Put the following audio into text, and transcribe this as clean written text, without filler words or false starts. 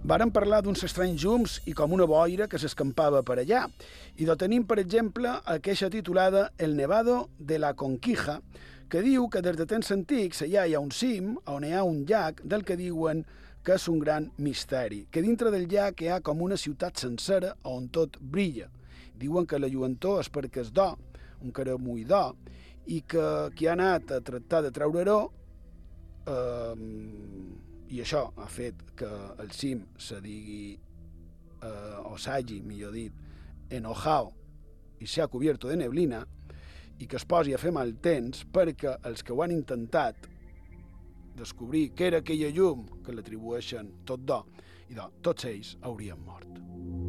Varen parlar d'uns estranys llums i com una boira que s'escampava per allà. I tenim, per exemple, aquesta titulada El Nevado de la Conquija, que diu que des de temps antics allà hi ha un cim on hi ha un llac del que diuen que és un gran misteri, que dintre del llac hi ha com una ciutat sencera on tot brilla. Diuen que la lluentor és perquè és d'or, un caramull d'or, i que qui ha anat a tractar de treure-ho i això ha fet que el cim se digui, o s'hagi, millor dit, enojado i s'ha cubierto de neblina, i que es posi a fer mal temps perquè els que ho han intentat descobrir què era aquella llum que l'atribueixen tot d'or, i tots ells haurien mort.